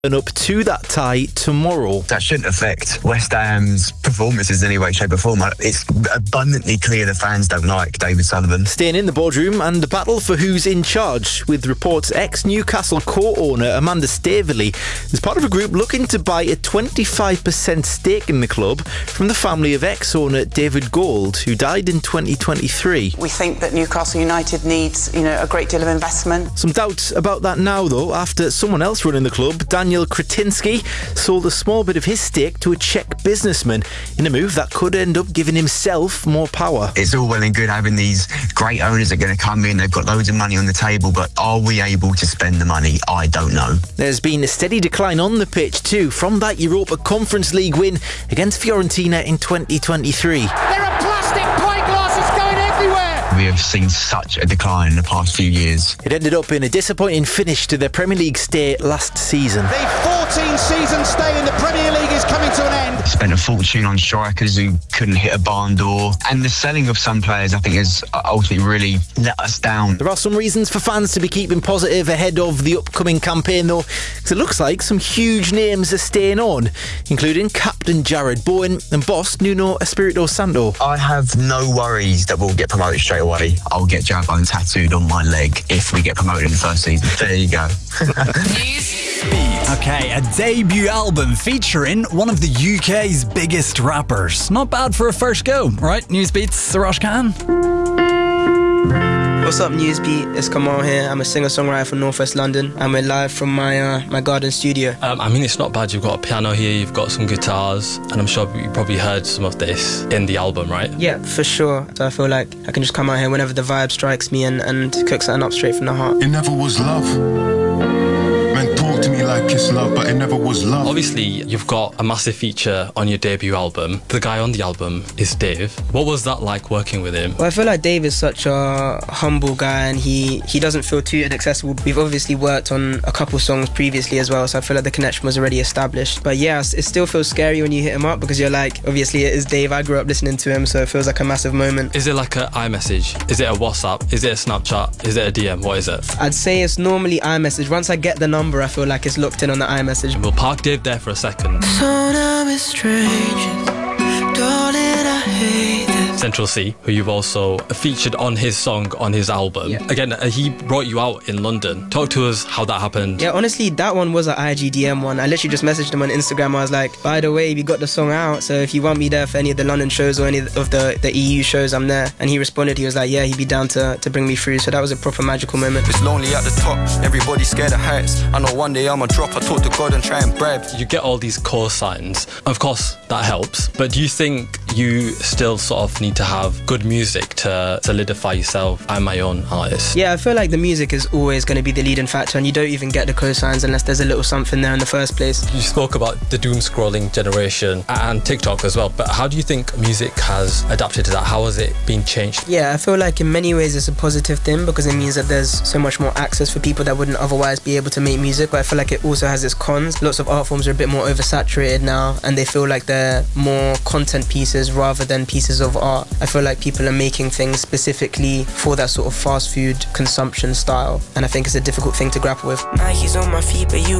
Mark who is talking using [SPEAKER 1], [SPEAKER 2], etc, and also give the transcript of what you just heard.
[SPEAKER 1] up to that tie tomorrow.
[SPEAKER 2] That shouldn't affect West Ham's performances in any way, shape or form. It's abundantly clear the fans don't like David Sullivan.
[SPEAKER 1] Staying in the boardroom and a battle for who's in charge, with reports ex-Newcastle co-owner Amanda Staveley is part of a group looking to buy a 25% stake in the club from the family of ex-owner David Gold, who died in 2023.
[SPEAKER 3] We think that Newcastle United needs, a great deal of investment.
[SPEAKER 1] Some doubts about that now, though, after someone else running the club, Daniel Kretinsky, sold a small bit of his stake to a Czech businessman in a move that could end up giving himself more power.
[SPEAKER 2] It's all well and good having these great owners that are going to come in, they've got loads of money on the table, but are we able to spend the money? I don't know.
[SPEAKER 1] There's been a steady decline on the pitch too, from that Europa Conference League win against Fiorentina in 2023.
[SPEAKER 4] There are plastic pint glasses going everywhere!
[SPEAKER 2] We have seen such a decline in the past few years.
[SPEAKER 1] It ended up in a disappointing finish to their Premier League stay last season.
[SPEAKER 4] The 14-season stay in the Premier League is coming to an end.
[SPEAKER 2] Spent a fortune on strikers who couldn't hit a barn door, and the selling of some players I think has ultimately really let us down.
[SPEAKER 1] There are some reasons for fans to be keeping positive ahead of the upcoming campaign though, because it looks like some huge names are staying on, including captain Jared Bowen and boss Nuno Espirito Santo.
[SPEAKER 2] I have no worries that we'll get promoted straight away. I'll get Jared Bowen tattooed on my leg if we get promoted in the first season. There you go.
[SPEAKER 5] Okay, a debut album featuring one of the UK's biggest rappers. Not bad for a first go, right? Newsbeat's Sarosh Khan.
[SPEAKER 6] What's up, Newsbeat? It's Kamal here. I'm a singer-songwriter from North West London, and we're live from my garden studio.
[SPEAKER 7] It's not bad. You've got a piano here, you've got some guitars, and I'm sure you probably heard some of this in the album, right?
[SPEAKER 6] Yeah, for sure. So I feel like I can just come out here whenever the vibe strikes me and cook something up straight from the heart.
[SPEAKER 8] It never was love. Man, talk to me like it's love, but it never was love.
[SPEAKER 7] Obviously, you've got a massive feature on your debut album. The guy on the album is Dave. What was that like working with him?
[SPEAKER 6] Well, I feel like Dave is such a humble guy, and he doesn't feel too inaccessible. We've obviously worked on a couple songs previously as well, so I feel like the connection was already established. But yeah, it still feels scary when you hit him up, because you're like, obviously it is Dave. I grew up listening to him, so it feels like a massive moment.
[SPEAKER 7] Is it like an iMessage? Is it a WhatsApp? Is it a Snapchat? Is it a DM? What is it?
[SPEAKER 6] I'd say it's normally iMessage. Once I get the number, I feel like it's locked in on the iMessage.
[SPEAKER 7] We'll park Dave there for a second.
[SPEAKER 9] So now we're strangers, darling, I hate this.
[SPEAKER 7] Central C, who you've also featured on his song on his album.
[SPEAKER 6] Yeah.
[SPEAKER 7] Again, he brought you out in London. Talk to us how that happened.
[SPEAKER 6] Yeah, honestly, that one was an IGDM one. I literally just messaged him on Instagram. I was like, by the way, we got the song out, so if you want me there for any of the London shows or any of the EU shows, I'm there. And he responded, he was like, yeah, he'd be down to bring me through. So that was a proper magical moment.
[SPEAKER 10] It's lonely at the top, everybody's scared of heights. I know one day I'ma drop, I talk to God and try and bribe.
[SPEAKER 7] You get all these cosigns. Of course, that helps. But do you think you still sort of need to have good music to solidify yourself? I'm my own artist.
[SPEAKER 6] Yeah, I feel like the music is always going to be the leading factor, and you don't even get the cosigns unless there's a little something there in the first place.
[SPEAKER 7] You spoke about the doom scrolling generation and TikTok as well, but how do you think music has adapted to that? How has it been changed?
[SPEAKER 6] Yeah, I feel like in many ways it's a positive thing, because it means that there's so much more access for people that wouldn't otherwise be able to make music. But I feel like it also has its cons. Lots of art forms are a bit more oversaturated now, and they feel like they're more content pieces rather than pieces of art. I feel like people are making things specifically for that sort of fast food consumption style, and I think it's a difficult thing to grapple with.
[SPEAKER 9] Nike's on my feet, but you